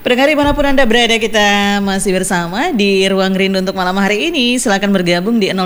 Pendengar dimanapun Anda berada, kita masih bersama di Ruang Rindu untuk malam hari ini. Silakan bergabung di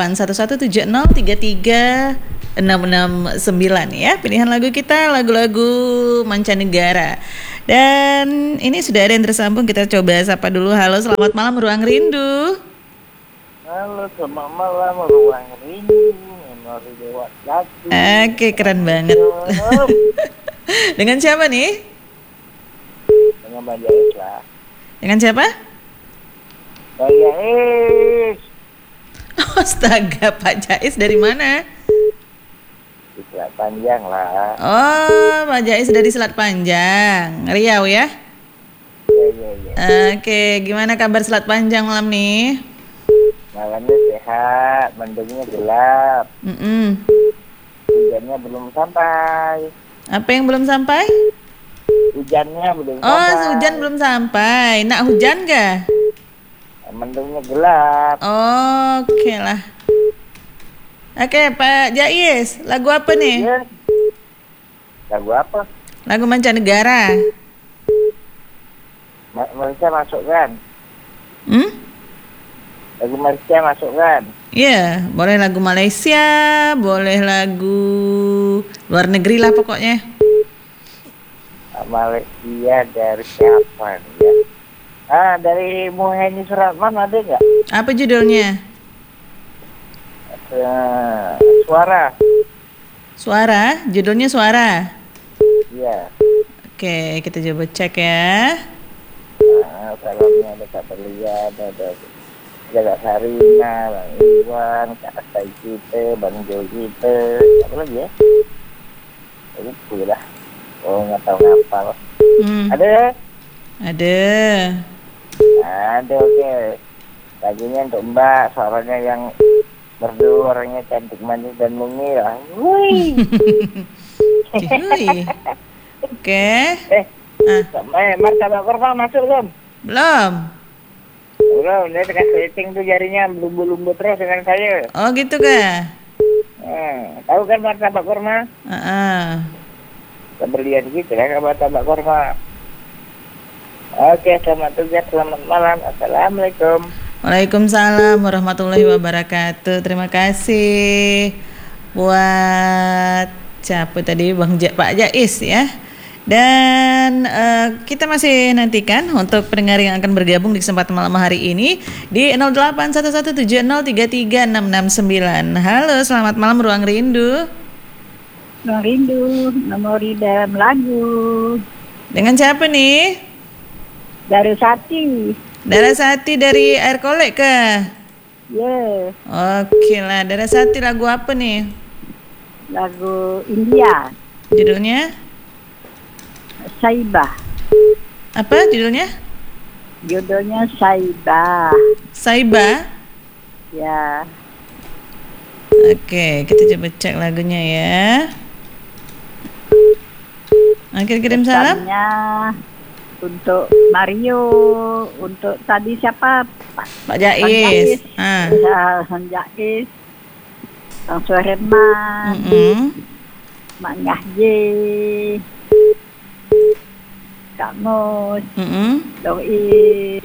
081170336669 ya. Pilihan lagu kita lagu-lagu mancanegara. Dan ini sudah ada yang tersambung, kita coba sapa dulu. Halo, selamat malam Ruang Rindu. Halo, selamat malam Ruang Rindu. Memori lewat lagu. Oke, keren banget. Dengan siapa nih? Dengan Mbak Jais lah. Dengan siapa? Mbak Jais. Astaga, Pak Jais dari mana? Di Selat Panjang lah. Oh, Pak Jais dari Selat Panjang, Riau ya? Iya. Oke, gimana kabar Selat Panjang malam nih? Malamnya sehat, mendungnya gelap. Hujannya belum sampai. Apa yang belum sampai? Hujannya belum Oh, sampai. hujan belum sampai. Nak hujan gak? Mendungnya gelap. Oke lah. Oke, Pak Jais, lagu apa nih? Ya. Lagu apa? Lagu mancanegara. Malaysia masukkan. Lagu Malaysia masukkan. Iya, boleh lagu Malaysia, boleh lagu luar negeri lah pokoknya. Malaysia dari siapa nih ya? Dari Muheni Suratman ada nggak? Apa judulnya? Suara. Suara, judulnya Suara. Iya. Oke, kita coba cek ya. Salamnya ada Kak Berlian, ada Kak Sarina, Bang Iwan, Kak Astai kita, Bang Jo kita, apa lagi ya? Lupa lah. Oh, nggak tahu ngapal. Ada? Ada. Oke. Lagunya untuk Mbak, suaranya yang merdu, orangnya cantik, manis dan mungil. Wih. Oke. Martabak kurma masuk belum? Belum. Belum, dia tengah setting tuh jarinya lumbu-lumbu terus dengan saya. Oh gitu kah? Tahu kan martabak kurma? Berlian gitu kan martabak kurma. Oke, selamat tugas, selamat malam. Assalamualaikum. Waalaikumsalam warahmatullahi wabarakatuh. Terima kasih buat siapa tadi, Pak Jais ya. Dan kita masih nantikan untuk pendengar yang akan bergabung di kesempatan malam hari ini di 081170336669. Halo, selamat malam Ruang Rindu. Ruang Rindu, memori dalam lagu. Dengan siapa nih? Darasati. Darasati dari Air Kolek ke? Yeah. Oke lah, Darasati lagu apa nih? Lagu India. Judulnya? Saibah. Apa judulnya? Judulnya Saibah. Saibah? Ya. Oke, kita coba cek lagunya ya. Oke, kirim salam. Untuk Mario, untuk tadi siapa? Pak Jais. Bang Jais. Bang Suherman. Mak Nyahji. Kak Mus. Dong Is.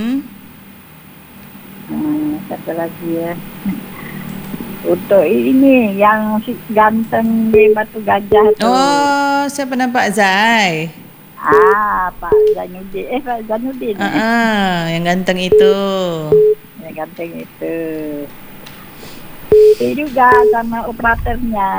Satu lagi ya. Untuk ini yang si ganteng di Batu Gajah tuh. Oh, siapa nampak Zai? Pak Zainuddin. Pak Zainuddin. Yang ganteng itu. Yang ganteng itu. Ini juga sama operatornya.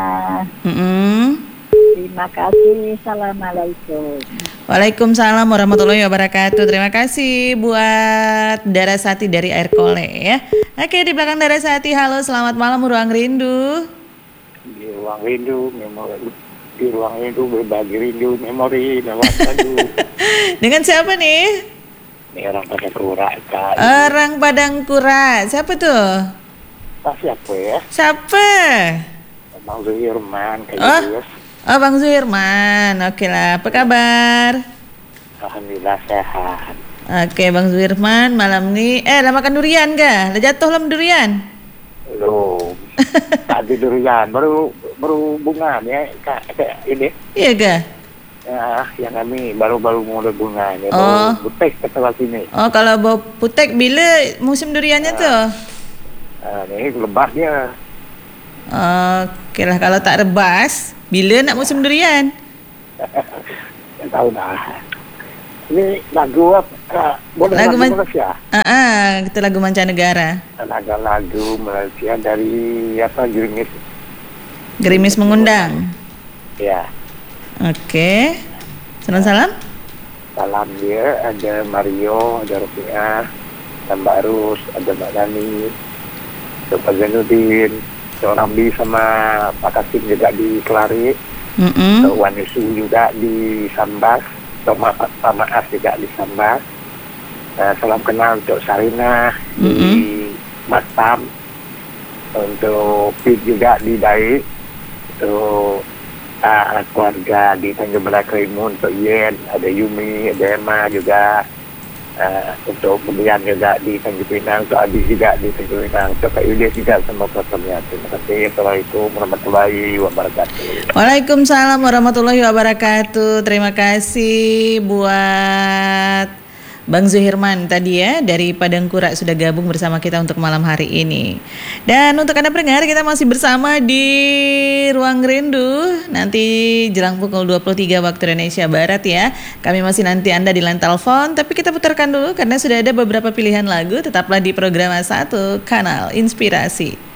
Terima kasih. Assalamualaikum. Waalaikumsalam warahmatullahi wabarakatuh. Terima kasih buat Darasati dari Air Kole ya. Oke, di belakang Darasati, halo, selamat malam Ruang Rindu. Di Ruang Rindu, memori. Di Ruang Rindu berbagi rindu, memori lewat lagu. Dengan siapa nih? Ini orang Padang Kura. Orang Padang Kura. Siapa tuh? Siapa ya? Siapa? Bang Zuhirman kayaknya. Oh, Bang Zuhirman. Oke lah, apa kabar? Alhamdulillah sehat. Oke, Bang Zuhirman, malam ini lah makan durian gak? Lah jatuh belum durian? Belum. Tadi durian baru bunga ya kayak ini. Iya gak? Ya, yang kami baru-baru mulai bunga. Ya, Oh. baru butek ke sebelah sini. Oh, kalau bau putek bila musim duriannya tuh? Ini lebat dia. Oke lah, kalau tak rebas, bila nak musim durian? Tak tahu dah. Ini lagu apa? Boleh Lagu lagu Malaysia? Kita lagu mancanegara. Lagu Malaysia dari apa? Gerimis mengundang. Ya. Oke. Salam. Salam dia, ada Mario, ada Rupiah, ada Mbak Rus, ada Mbak Dani, ada Pak Zainuddin, seorang B sama Pak Kasim juga di Kelari, Wan Yusu juga di Sambas, Pak Maas juga di Sambas. Salam kenal untuk Sarina di Batam, untuk Pit juga di Dai, untuk keluarga di Tanjung Balai Karimun, untuk Yen, ada Yumi, ada Emma juga, untuk pembelian juga di Tanjung Pinang, untuk Adi juga di Tanjung Pinang, untuk Kak Yulia juga sama prosamnya. Terima kasih. Assalamualaikum warahmatullahi wabarakatuh. Waalaikumsalam warahmatullahi wabarakatuh. Terima kasih buat Bang Zuhirman tadi ya dari Padang Kura sudah gabung bersama kita untuk malam hari ini. Dan untuk Anda pendengar, kita masih bersama di Ruang Rindu nanti jelang pukul 23 waktu Indonesia Barat ya. Kami masih nanti Anda di line telepon, tapi kita putarkan dulu karena sudah ada beberapa pilihan lagu. Tetaplah di program 1 Kanal Inspirasi.